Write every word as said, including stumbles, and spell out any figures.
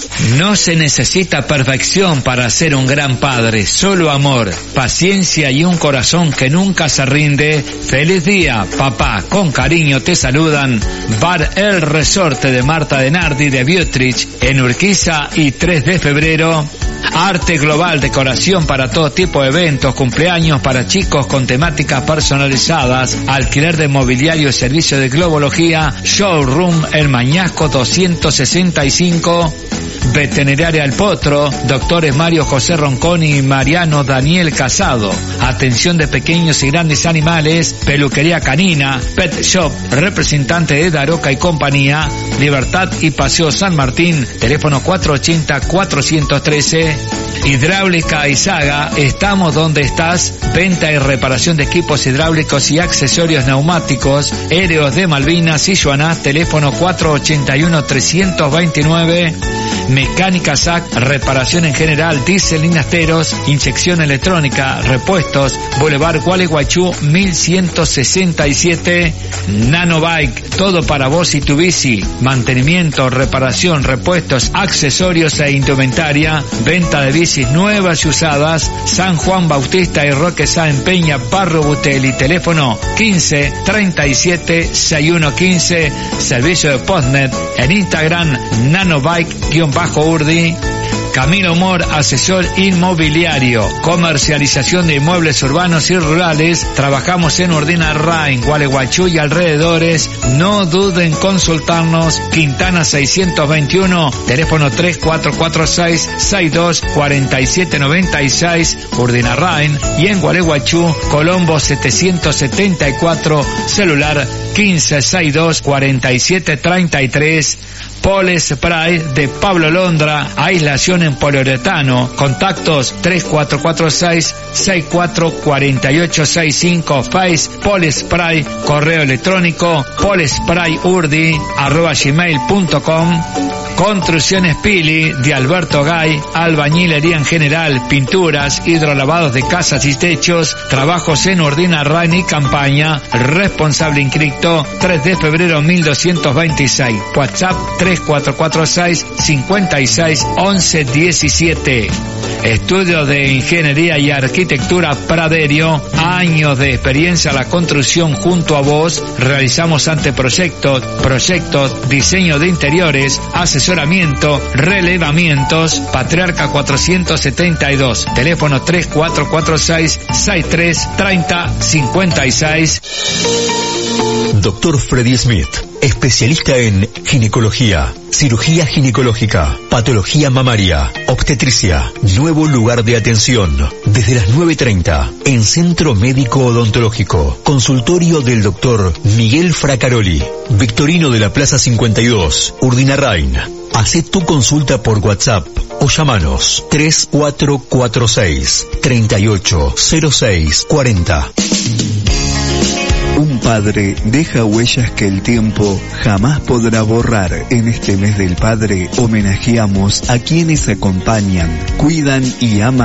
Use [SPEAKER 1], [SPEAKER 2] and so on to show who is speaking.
[SPEAKER 1] No se necesita perfección para ser un gran padre, solo amor, paciencia y un corazón que nunca se rinde. Feliz día, papá. Con cariño te saludan Bar El Resorte de Marta de Nardi de Biotrich en Urquiza y tres de febrero. Arte global, decoración para todo tipo de eventos, cumpleaños para chicos con temáticas personalizadas, alquiler de mobiliario y servicio de globología, showroom en Mañasco doscientos sesenta y cinco. Veterinaria El Potro, doctores Mario José Ronconi y Mariano Daniel Casado. Atención de pequeños y grandes animales, peluquería canina, pet shop, representante de Daroca y compañía, Libertad y Paseo San Martín, teléfono cuatro ochenta, cuatrocientos trece. Hidráulica Izaga, estamos donde estás. Venta y reparación de equipos hidráulicos y accesorios neumáticos, Héroes de Malvinas y Joaná, teléfono cuatro ochenta y uno, trescientos veintinueve. Mecánica S A C, reparación en general, diésel y nasteros, inyección electrónica, repuestos, Boulevard Gualeguaychú mil ciento sesenta y siete. Nanobike, todo para vos y tu bici, mantenimiento, reparación, repuestos, accesorios e indumentaria, venta de bicis nuevas y usadas, San Juan Bautista y Roque Sáenz Peña, Barrio Butelli, teléfono quince, treinta y siete, sesenta y uno quince, servicio de Postnet, en Instagram, nanobike-urdi. Camino Humor, asesor inmobiliario, comercialización de inmuebles urbanos y rurales. Trabajamos en Urdinarrain, Gualeguaychú y alrededores. No duden en consultarnos. Quintana seiscientos veintiuno, teléfono tres cuatro cuatro seis, seis dos cuatro siete nueve seis, Urdinarrain. Y en Gualeguaychú, Colombo setecientos setenta y cuatro, celular quince sesenta y dos cuarenta y siete treinta y tres. Pole Spray de Pablo Londra, aislación en poliuretano, contactos tres cuatro cuatro seis, seis cuatro cuatro ocho seis cinco, Face Pole Spray, correo electrónico polesprayurdi arroba gmail punto com. Construcciones Pili de Alberto Gay, albañilería en general, pinturas, hidrolavados de casas y techos, trabajos en Urdinarrain y Campaña, responsable inscripto tres de febrero mil doscientos veintiséis, WhatsApp tres cuatro cuatro seis, cinco seis, once diecisiete. Estudio de Ingeniería y Arquitectura Praderio, años de experiencia en la construcción junto a vos. Realizamos anteproyectos, proyectos, diseño de interiores, asesoramiento, relevamientos. Patriarca cuatrocientos setenta y dos, teléfono tres cuatro cuatro seis, sesenta y tres treinta cincuenta y seis.
[SPEAKER 2] Doctor Freddy Smith, especialista en ginecología, cirugía ginecológica, patología mamaria, obstetricia, nuevo lugar de atención, desde las nueve treinta, en Centro Médico Odontológico, consultorio del doctor Miguel Fracaroli, Victorino de la Plaza cincuenta y dos, Urdinarrain. Hacé tu consulta por WhatsApp o llamanos tres cuatro cuatro seis, treinta y ocho, cero seis cuarenta.
[SPEAKER 3] Un padre deja huellas que el tiempo jamás podrá borrar. En este mes del padre homenajeamos a quienes acompañan, cuidan y aman